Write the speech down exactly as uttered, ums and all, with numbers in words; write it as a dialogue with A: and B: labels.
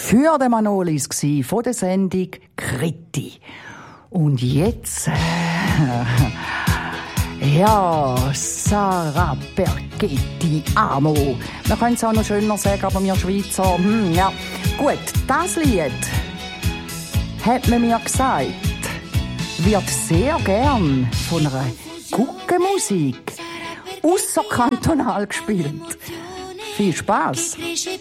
A: für den Manolis gsi von der Sendung Kritti. Und jetzt, äh, ja, Sarah Pergetti Amo. Man könnte es auch noch schöner sagen, aber wir Schweizer, hm, ja. Gut, das Lied, hat man mir gesagt, wird sehr gern von einer Guckenmusik ausserkantonal gespielt. Viel Spaß.